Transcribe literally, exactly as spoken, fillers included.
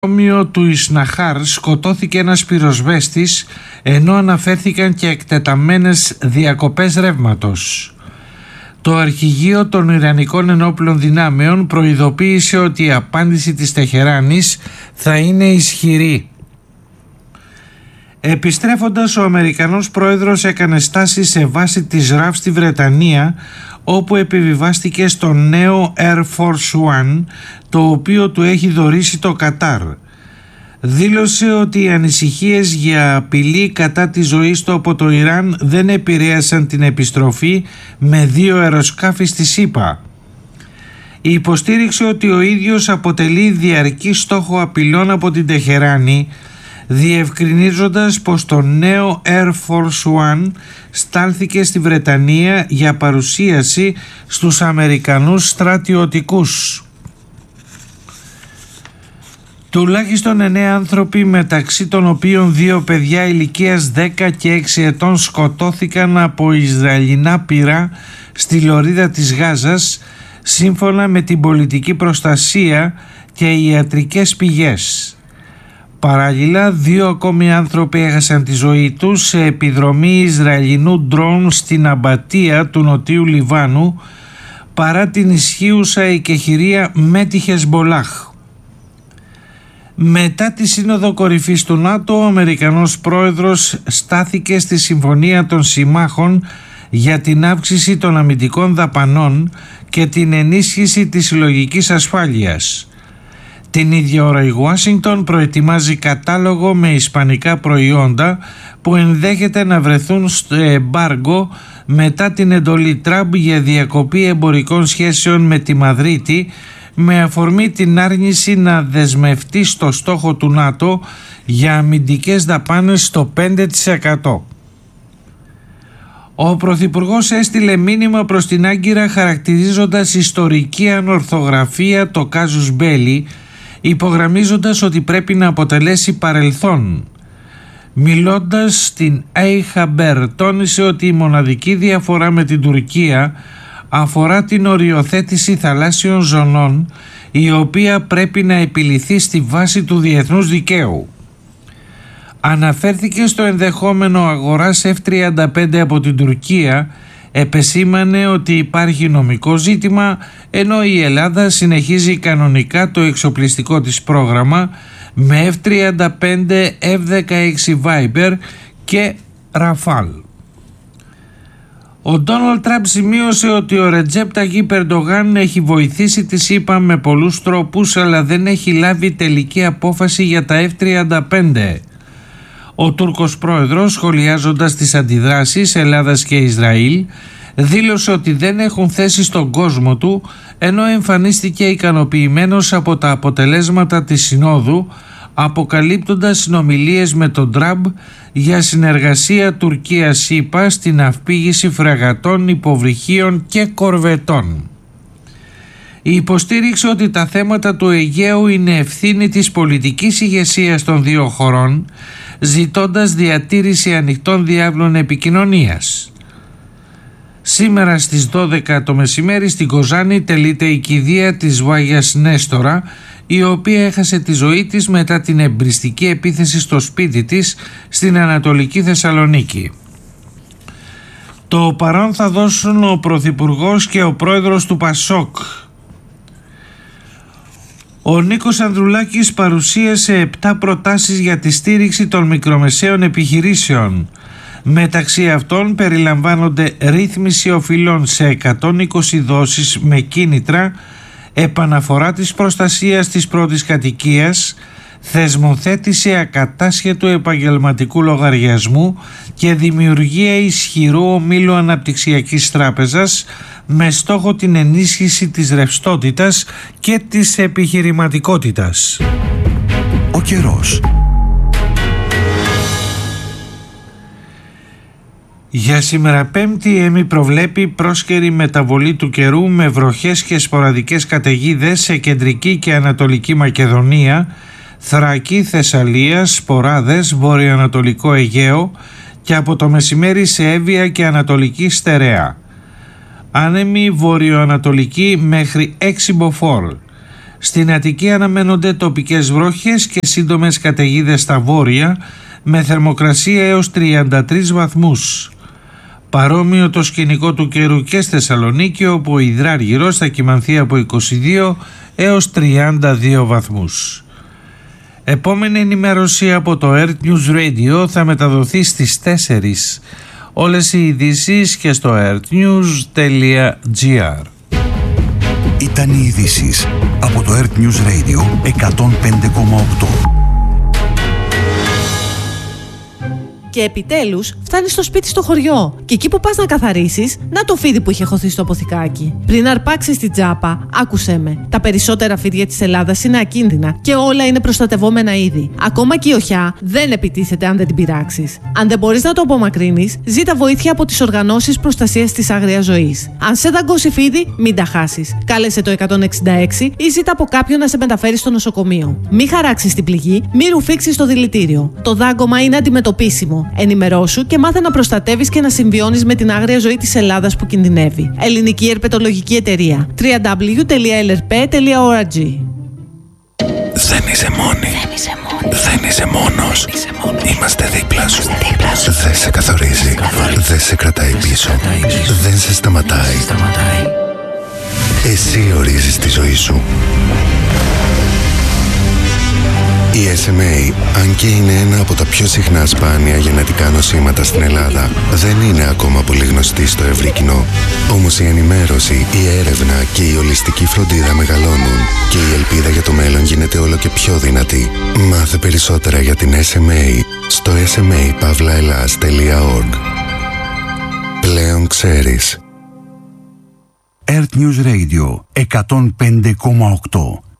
αεροδρόμιο του Ισναχάρ σκοτώθηκε ένας πυροσβέστης, ενώ αναφέρθηκαν και εκτεταμένες διακοπές ρεύματος. Το αρχηγείο των Ιρανικών Ενόπλων Δυνάμεων προειδοποίησε ότι η απάντηση της Τεχεράνης θα είναι ισχυρή. Επιστρέφοντας, ο Αμερικανός πρόεδρος έκανε στάση σε βάση της ΡΑΦ στη Βρετανία, όπου επιβιβάστηκε στο νέο Air Force One, το οποίο του έχει δωρήσει το Κατάρ. Δήλωσε ότι οι ανησυχίες για απειλή κατά της ζωής του από το Ιράν δεν επηρέασαν την επιστροφή με δύο αεροσκάφη στη ΣΥΠΑ. Υποστήριξε ότι ο ίδιος αποτελεί διαρκή στόχο απειλών από την Τεχεράνη, διευκρινίζοντας πως το νέο Air Force One στάλθηκε στη Βρετανία για παρουσίαση στους Αμερικανούς στρατιωτικούς. Τουλάχιστον εννέα άνθρωποι, μεταξύ των οποίων δύο παιδιά ηλικίας δέκα και έξι ετών, σκοτώθηκαν από Ισραηλινά πυρά στη λωρίδα της Γάζας, σύμφωνα με την πολιτική προστασία και οι ιατρικές πηγές. Παράλληλα, δύο ακόμη άνθρωποι έχασαν τη ζωή τους σε επιδρομή Ισραηλινού ντρόουν στην Αμπατία του Νοτιού Λιβάνου, παρά την ισχύουσα οικεχηρία με τη Χεσμπολάχ. Μετά τη Σύνοδο Κορυφής του ΝΑΤΟ, ο Αμερικανός πρόεδρος στάθηκε στη Συμφωνία των Συμμάχων για την αύξηση των αμυντικών δαπανών και την ενίσχυση της συλλογικής ασφάλειας. Την ίδια ώρα η Ουάσιγκτον προετοιμάζει κατάλογο με ισπανικά προϊόντα που ενδέχεται να βρεθούν στο εμπάργκο μετά την εντολή Τραμπ για διακοπή εμπορικών σχέσεων με τη Μαδρίτη, με αφορμή την άρνηση να δεσμευτεί στο στόχο του ΝΑΤΟ για αμυντικές δαπάνες στο πέντε τοις εκατό. Ο Πρωθυπουργός έστειλε μήνυμα προς την Άγκυρα χαρακτηρίζοντας ιστορική ανορθογραφία το κάζους μπέλι, υπογραμμίζοντας ότι πρέπει να αποτελέσει παρελθόν. Μιλώντας στην Αϊχαμπέρ, τόνισε ότι η μοναδική διαφορά με την Τουρκία αφορά την οριοθέτηση θαλάσσιων ζωνών, η οποία πρέπει να επιληθεί στη βάση του διεθνούς δικαίου. Αναφέρθηκε στο ενδεχόμενο αγοράς εφ τριάντα πέντε από την Τουρκία, επεσήμανε ότι υπάρχει νομικό ζήτημα, ενώ η Ελλάδα συνεχίζει κανονικά το εξοπλιστικό της πρόγραμμα με εφ τριάντα πέντε, εφ δεκαέξι Viper και Rafale. Ο Ντόναλντ Τραμπ σημείωσε ότι ο Ρετζέπ Ταγίπ Ερντογάν έχει βοηθήσει τη ΣΥΠΑ με πολλούς τρόπους, αλλά δεν έχει λάβει τελική απόφαση για τα εφ τριάντα πέντε. Ο Τούρκος πρόεδρος, σχολιάζοντας τις αντιδράσεις Ελλάδας και Ισραήλ, δήλωσε ότι δεν έχουν θέση στον κόσμο του, ενώ εμφανίστηκε ικανοποιημένος από τα αποτελέσματα της Συνόδου, αποκαλύπτοντας συνομιλίες με τον Τραμπ για συνεργασία Τουρκίας-ΣΥΠΑ στην αυπήγηση φρεγατών, υποβρυχίων και κορβετών. Υποστήριξε ότι τα θέματα του Αιγαίου είναι ευθύνη της πολιτικής ηγεσίας των δύο χωρών, ζητώντας διατήρηση ανοιχτών διάβλων επικοινωνίας. Σήμερα στις δώδεκα το μεσημέρι στην Κοζάνη τελείται η κηδεία της Βάγιας Νέστορα, η οποία έχασε τη ζωή της μετά την εμπριστική επίθεση στο σπίτι της στην Ανατολική Θεσσαλονίκη. Το παρόν θα δώσουν ο Πρωθυπουργός και ο Πρόεδρος του Πασόκ. Ο Νίκος Ανδρουλάκης παρουσίασε επτά προτάσεις για τη στήριξη των μικρομεσαίων επιχειρήσεων. Μεταξύ αυτών περιλαμβάνονται ρύθμιση οφειλών σε εκατόν είκοσι δόσεις με κίνητρα, επαναφορά της προστασίας της πρώτης κατοικίας, θεσμοθέτηση ακατάσχετου επαγγελματικού λογαριασμού και δημιουργία ισχυρού ομίλου αναπτυξιακής τράπεζας με στόχο την ενίσχυση της ρευστότητας και της επιχειρηματικότητας. Ο καιρός. Για σήμερα Πέμπτη, η ΕΜΗ προβλέπει πρόσκαιρη μεταβολή του καιρού με βροχές και σποραδικές καταιγίδες σε κεντρική και ανατολική Μακεδονία, Θράκη, Θεσσαλία, σποράδες, βορειοανατολικό Αιγαίο και από το μεσημέρι σε Εύβοια και ανατολική Στερεά. Άνεμη βορειοανατολική μέχρι έξι μποφόρ. Στην Αττική αναμένονται τοπικές βρόχες και σύντομες καταιγίδες στα βόρεια με θερμοκρασία έως τριάντα τρεις βαθμούς. Παρόμοιο το σκηνικό του καιρού και στη Θεσσαλονίκη, όπου ο υδράργυρος θα κυμανθεί από είκοσι δύο έως τριάντα δύο βαθμούς. Επόμενη ενημέρωση από το Earth News Radio θα μεταδοθεί στις τέσσερις. Όλες οι ειδήσεις και στο earthnews τελεία gr. Ήταν οι ειδήσεις από το Earth News Radio εκατόν πέντε κόμμα οκτώ. Και επιτέλους φτάνεις στο σπίτι στο χωριό. Και εκεί που πας να καθαρίσεις, να το φίδι που είχε χωθεί στο αποθηκάκι. Πριν αρπάξεις την τσάπα, άκουσέ με. Τα περισσότερα φίδια της Ελλάδας είναι ακίνδυνα και όλα είναι προστατευόμενα είδη. Ακόμα και η οχιά δεν επιτίθεται αν δεν την πειράξεις. Αν δεν μπορείς να το απομακρύνεις, ζήτα βοήθεια από τις οργανώσεις προστασίας της άγριας ζωής. Αν σε δαγκώσει φίδι, μην τα χάσεις. Κάλεσε το εκατόν εξήντα έξι ή ζήτα από κάποιον να σε μεταφέρει στο νοσοκομείο. Μην χαράξεις την πληγή, μην ρουφήξεις το δηλητήριο. Το δάγκωμα είναι αντιμετωπίσιμο. Ενημερώσου και μάθε να προστατεύεις και να συμβιώνεις με την άγρια ζωή της Ελλάδας που κινδυνεύει. Ελληνική Ερπετολογική Εταιρεία. double-u double-u double-u τελεία ελ αρ πι τελεία ο αρ τζι. Δεν είσαι μόνη. Δεν είσαι, Δεν είσαι μόνος. Δεν είσαι μόνος. Είμαστε δίπλα σου. Δίπλα σου. Δεν σε καθορίζει. Δεν σε κρατάει πίσω. Δεν σε σταματάει. σταματάει. Εσύ ορίζεις τη ζωή σου. Η ες εμ έι, αν και είναι ένα από τα πιο συχνά σπάνια γενετικά νοσήματα στην Ελλάδα, δεν είναι ακόμα πολύ γνωστή στο ευρύ κοινό. Όμως η ενημέρωση, η έρευνα και η ολιστική φροντίδα μεγαλώνουν και η ελπίδα για το μέλλον γίνεται όλο και πιο δυνατή. Μάθε περισσότερα για την ες εμ έι στο ες εμ έι παύλα ελλάς τελεία org. Πλέον ξέρεις. Earth News Radio εκατόν πέντε κόμμα οκτώ.